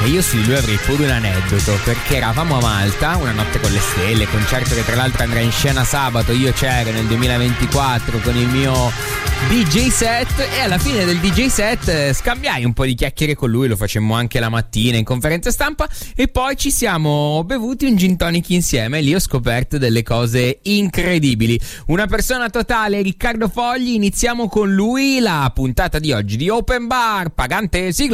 io su di lui avrei pure un aneddoto, perché eravamo a Malta, una notte con le stelle, concerto che tra l'altro andrà in scena sabato, io c'ero nel 2024 con il mio DJ set, e alla fine del DJ set scambiai un po' di chiacchiere con lui, lo facemmo anche la mattina in conferenza stampa, e poi ci siamo bevuti un gin tonic insieme e lì ho scoperto delle cose incredibili. Una persona totale, Riccardo Fogli. Iniziamo con lui la puntata di oggi di Open Bar, pagante sigla.